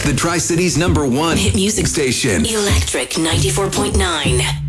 The Tri-City's #1 hit music station. Electric 94.9.